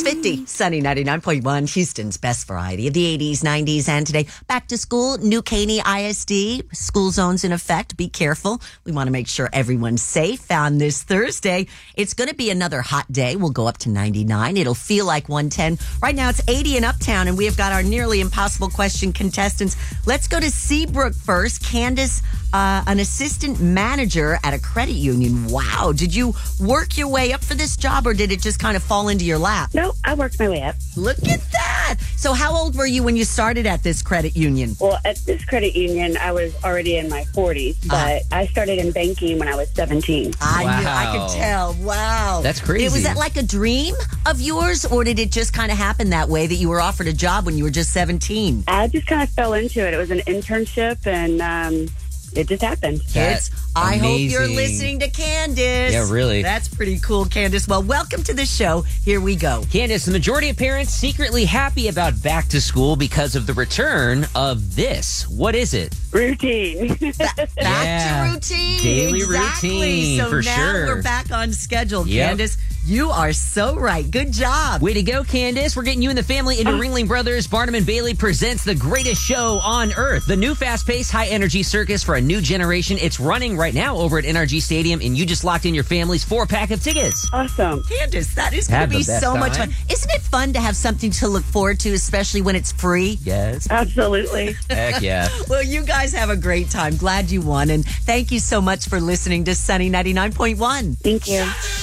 6:50, Sunny 99.1, Houston's best variety of the 80s, 90s, and today. Back to school, New Caney ISD, school zones in effect. Be careful. We want to make sure everyone's safe on this Thursday. It's going to be another hot day. We'll go up to 99. It'll feel like 110. Right now, it's 80 in Uptown, and we have got our nearly impossible question contestants. Let's go to Seabrook first. Candace, an assistant manager at a credit union. Wow. Did you work your way up for this job, or did it just kind of fall into your lap? No, I worked my way up. Look at that. So how old were you when you started at this credit union? Well, at this credit union, I was already in my 40s, but I started in banking when I was 17. I could tell. Wow. That's crazy. Was that like a dream of yours, or did it just kind of happen that way that you were offered a job when you were just 17? I just kind of fell into it. It was an internship, and it just happened. Kids, I hope you're amazing. listening to Candace. Yeah, really. That's pretty cool, Candace. Well, welcome to the show. Here we go. Candace, the majority of parents secretly happy about back to school because of the return of this. What is it? Routine. Back to routine. Daily Exactly. routine, So for now sure. we're back on schedule, Yep. Candace. You are so right. Good job. Way to go, Candace. We're getting you and the family into Ringling Brothers. Barnum and Bailey presents the greatest show on earth. The new fast-paced, high-energy circus for a new generation. It's running right now over at NRG Stadium, and you just locked in your family's 4-pack of tickets. Awesome. Candace, that is going Have to be the best so much time. fun. Isn't it fun to have something to look forward to, especially when it's free? Yes. Absolutely. Heck yeah. Well, you guys have a great time. Glad you won. And thank you so much for listening to Sunny 99.1. Thank you.